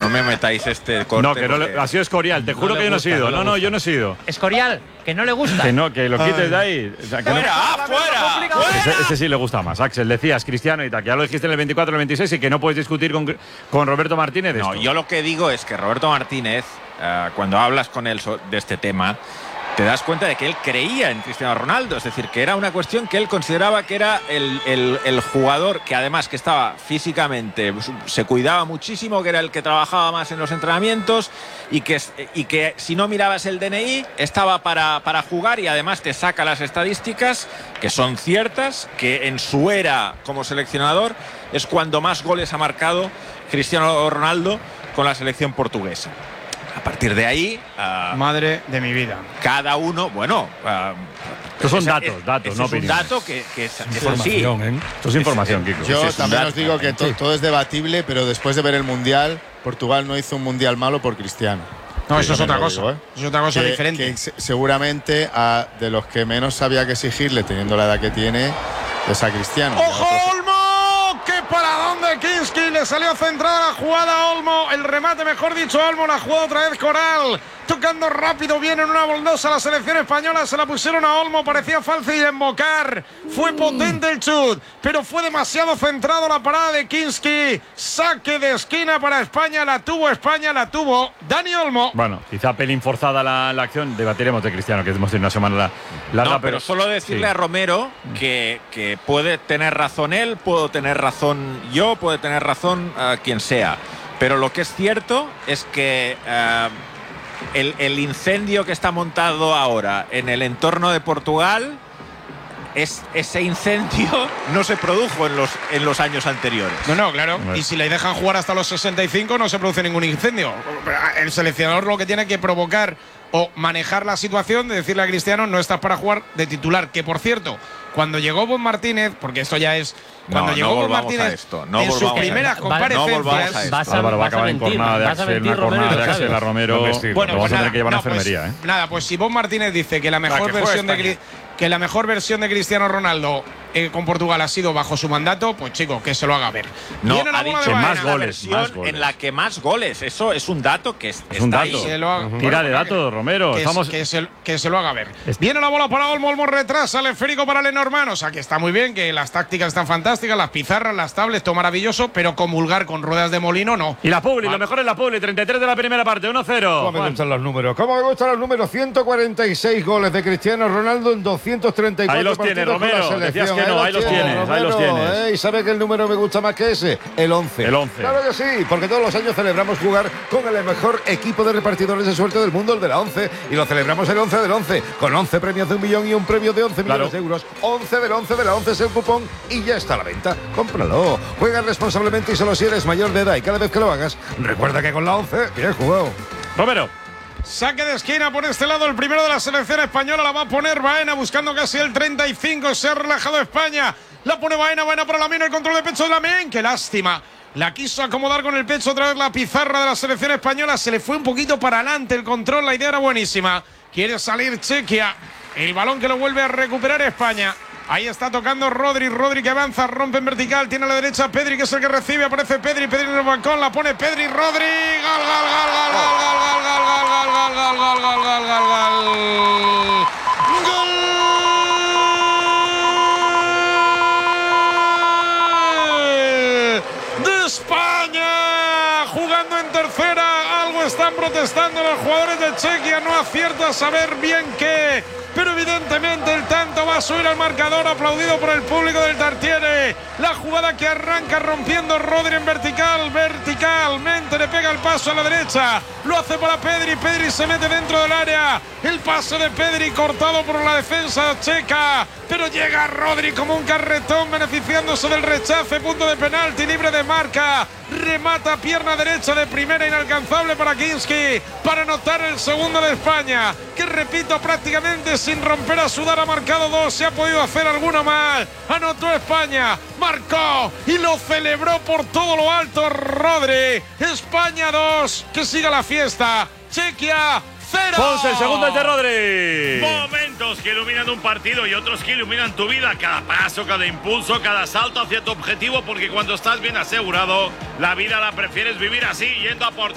no me metáis este corte. No, que no ha sido Escorial, te juro que yo no he sido. No, yo no he sido. Escorial, que no le gusta. Que no, que lo quites de ahí. O sea, que ¡Fuera! Ese sí le gusta más. Axel, decías Cristiano y tal, que ya lo dijiste en el 24 o el 26 y que no puedes discutir con Roberto Martínez de No, esto. yo lo que digo es que Roberto Martínez, cuando hablas con él de este tema, te das cuenta de que él creía en Cristiano Ronaldo, es decir, que era una cuestión que él consideraba que era el jugador que además que estaba físicamente, se cuidaba muchísimo, que era el que trabajaba más en los entrenamientos y que si no mirabas el DNI estaba para jugar y además te saca las estadísticas que son ciertas, que en su era como seleccionador es cuando más goles ha marcado Cristiano Ronaldo con la selección portuguesa. A partir de ahí… madre de mi vida. Cada uno, bueno… Estos son datos, no es un dato que es así. Esto es información, Kiko. Yo también os digo que todo es debatible, pero después de ver el Mundial, Portugal no hizo un Mundial malo por Cristiano. No, eso es otra cosa. Digo, Eso es otra cosa diferente. Que seguramente de los que menos había que exigirle, teniendo la edad que tiene, es a Cristiano. ¡Ojo, Olmo! ¡Qué paradón de Kinski! Le salió centrada la jugada a Olmo. El remate, mejor dicho, Olmo. La jugada otra vez Coral. Tocando rápido, viene en una boldosa la selección española. Se la pusieron a Olmo. Parecía fácil embocar. Fue potente el chut, pero fue demasiado centrado la parada de Kinski. Saque de esquina para España. La tuvo Dani Olmo. Bueno, quizá pelín forzada la acción. Debatiremos de Cristiano, que hemos tenido una semana larga. No, pero solo decirle a Romero que puede tener razón él, puedo tener razón yo, puede tener razón quien sea. Pero lo que es cierto es que el incendio que está montado ahora en el entorno de Portugal, ese incendio no se produjo en los años anteriores. No, claro. Y si le dejan jugar hasta los 65 no se produce ningún incendio. El seleccionador lo que tiene que provocar o manejar la situación de decirle a Cristiano no estás para jugar de titular. Que por cierto, cuando llegó Bob Martínez, porque esto ya es… Cuando llegó Bob Martínez en sus primeras comparecencias… Álvaro va a acabar en jornada de Axel, una jornada de Axel a Romero. Bueno, vamos a tener que llevar a enfermería. Pues si Bob Martínez dice que la mejor versión de Cristiano Ronaldo con Portugal ha sido bajo su mandato, pues chico, que se lo haga ver. No, Viene la ha bola dicho de más Baena. goles. En la que más goles. Eso es un dato que es un dato. ahí. Tira de datos, Romero. Que se lo haga ver. Viene la bola para Olmo. Olmo retrasa el esférico para Lenormand. O sea, que está muy bien, que las tácticas están fantásticas, las pizarras, las tablets, todo maravilloso, pero comulgar con ruedas de molino no. Y la Publi, lo mejor es la Publi. 33 de la primera parte, 1-0. ¿Cómo me gustan los números? ¿Cómo me gustan los números? 146 goles de Cristiano Ronaldo en 234 ahí los partidos tiene, Romero. con la selección. Decías que no, ahí los tienes. Ahí los tienes. ¿Y sabe que el número me gusta más que ese? El 11. El 11. Claro que sí, porque todos los años celebramos jugar con el mejor equipo de repartidores de suerte del mundo, el de la 11. Y lo celebramos el 11 del 11, con 11 premios de 1 millón y un premio de 11 millones de euros. 11 del 11 de la 11 es el cupón y ya está a la venta. Cómpralo. Juega responsablemente y solo si eres mayor de edad. Y cada vez que lo hagas, recuerda que con la 11, bien jugado. Romero. Saque de esquina por este lado, el primero de la selección española. La va a poner Baena buscando casi el 35. Se ha relajado España. La pone Baena para Lamine, el control de pecho de Lamine. ¡Qué lástima! La quiso acomodar con el pecho otra vez la pizarra de la selección española. Se le fue un poquito para adelante el control. La idea era buenísima. Quiere salir Chequia. El balón que lo vuelve a recuperar España. Ahí está tocando Rodri que avanza, rompe en vertical, tiene a la derecha Pedri, que es el que recibe, aparece Pedri en el balcón, la pone Pedri, Rodri, de España, jugando en tercera. Algo están protestando los jugadores de Chequia, no acierta a saber bien qué, pero evidentemente el tanto va a subir al marcador, aplaudido por el público del Tartiere. La jugada que arranca rompiendo Rodri en verticalmente le pega el paso a la derecha, lo hace para Pedri se mete dentro del área, el pase de Pedri cortado por la defensa checa, pero llega Rodri como un carretón beneficiándose del rechace, punto de penalti, libre de marca, remata pierna derecha de primera, inalcanzable para Kinski, para anotar el segundo de España, que repito, prácticamente sin romper a sudar ha marcado 2, se ha podido hacer alguno más, anotó España, marcó y lo celebró por todo lo alto Rodri. España 2, que siga la fiesta. Chequia 0. Ponce, el segundo es de Rodri. Momentos que iluminan un partido y otros que iluminan tu vida. Cada paso, cada impulso, cada salto hacia tu objetivo, porque cuando estás bien asegurado, la vida la prefieres vivir así, yendo a por